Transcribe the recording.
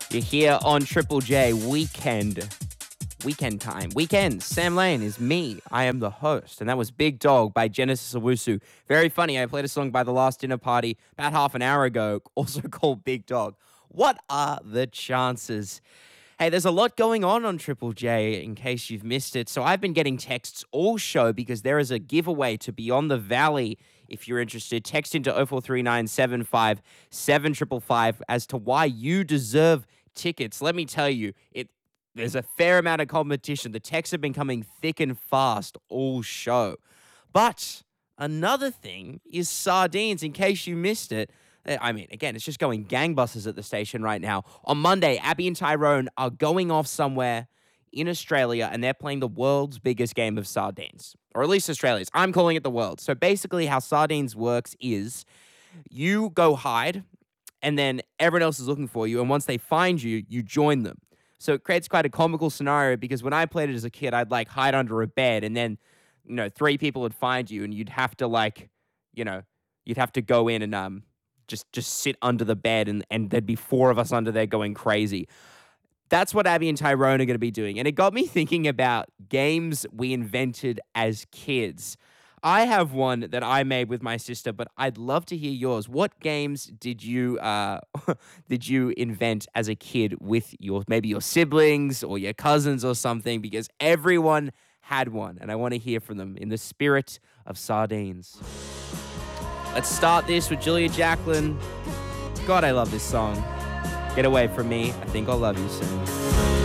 You're here on Triple J Weekend time. Weekends. Sam Lane is me. I am the host. And that was Big Dog by Genesis Owusu. Very funny. I played a song by The Last Dinner Party about half an hour ago, also called Big Dog. What are the chances? Hey, there's a lot going on Triple J in case you've missed it. So I've been getting texts all show because there is a giveaway to Beyond the Valley. If you're interested, text into 043975 7555 as to why you deserve tickets. Let me tell you, there's a fair amount of competition. The texts have been coming thick and fast all show. But another thing is sardines, in case you missed it. I mean, again, it's just going gangbusters at the station right now. On Monday, Abby and Tyrone are going off somewhere in Australia, and they're playing the world's biggest game of sardines. Or at least Australia's. I'm calling it the world. So basically how sardines works is you go hide, and then everyone else is looking for you, and once they find you, you join them. So it creates quite a comical scenario because when I played it as a kid, I'd like hide under a bed, and then, three people would find you, and you'd have to you'd have to go in and just sit under the bed, and there'd be four of us under there going crazy. That's what Abby and Tyrone are going to be doing. And it got me thinking about games we invented as kids. I have one that I made with my sister, but I'd love to hear yours. What games did you did you invent as a kid with maybe your siblings or your cousins or something? Because everyone had one, and I want to hear from them in the spirit of sardines. Let's start this with Julia Jacklin. God, I love this song. Get away from me. I think I'll love you soon.